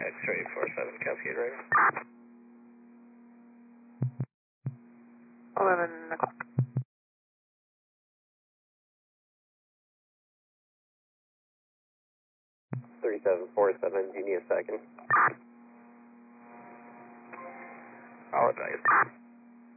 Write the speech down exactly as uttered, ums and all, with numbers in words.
X-ray four seven, Cascade Raven. eleven o'clock. three seven four seven, do you need a second? Apologize.